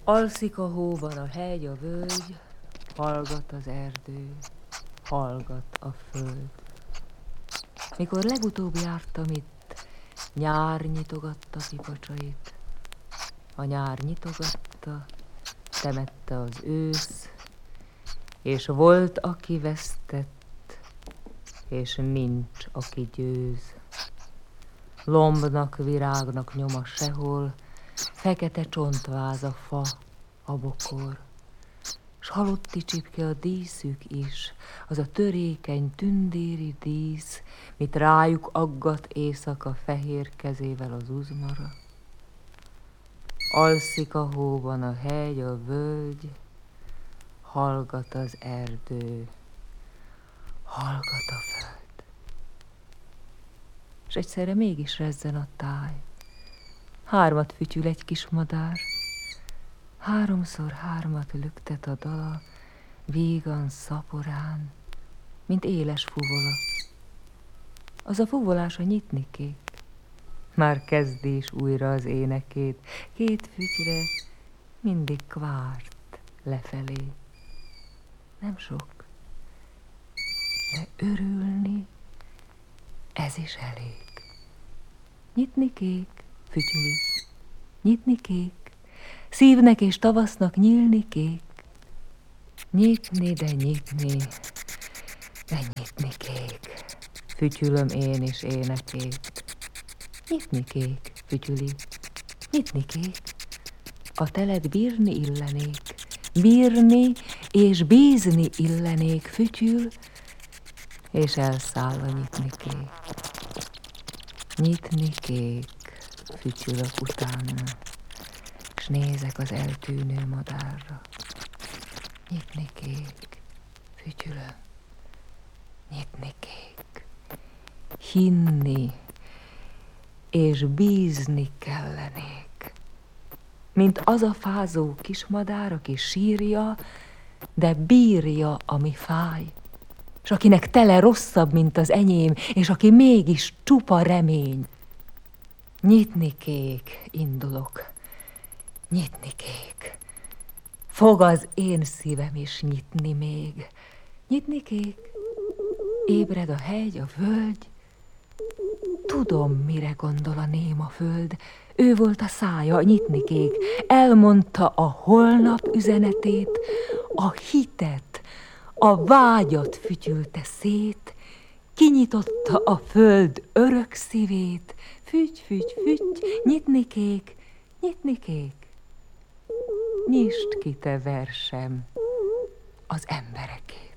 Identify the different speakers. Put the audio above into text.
Speaker 1: Alszik a hóban a hegy, a völgy, hallgat az erdő, hallgat a föld. Mikor legutóbb jártam itt, nyár nyitogatta pipacsait. A nyár nyitogatta, temette az ősz, és volt, aki vesztett, és nincs, aki győz. Lombnak, virágnak nyoma sehol, fekete csontváz a fa, a bokor. S halotti csipke a díszük is, az a törékeny, tündéri dísz, mit rájuk aggat éjszaka fehér kezével az uzmara. Alszik a hóban a hegy, a völgy, hallgat az erdő, hallgat a föld. És egyszerre mégis rezzen a táj. Hármat fütyül egy kis madár, háromszor hármat lüktet a dala, vígan, szaporán, mint éles fuvola. Az a fuvolása nyitni kék, már kezdi is újra az énekét, két fütyre mindig kvárt lefelé. Nem sok, de örülni ez is elég. Nyitni kék, fütyüli, nyitni kék, szívnek és tavasznak nyílni kék. Nyitni, de nyitni, de nyitni kék, fütyülöm én is énekét. Nyitni kék, fütyüli, nyitni kék, a telet bírni illenék, bírni és bízni illenék, fütyül, és elszáll a nyitni kék. Nyitni kék, fütyülök utána, s nézek az eltűnő madárra. Nyitni kék, fütyülök, nyitni kék. Hinni és bízni kellenék, mint az a fázó kismadár, aki sírja, de bírja, ami fáj, s akinek tele rosszabb, mint az enyém, és aki mégis csupa remény. Nyitni kék, indulok, nyitni kék. Fog az én szívem is nyitni még. Nyitni kék, ébred a hegy, a völgy. Tudom, mire gondol a néma föld. Ő volt a szája, a nyitni kék. Elmondta a holnap üzenetét, a hitet, a vágyat fütyülte szét, kinyitotta a föld örök szívét. Füty, füty, füty, nyitni kék, nyitni kék. Nyisd ki te versem az emberekét.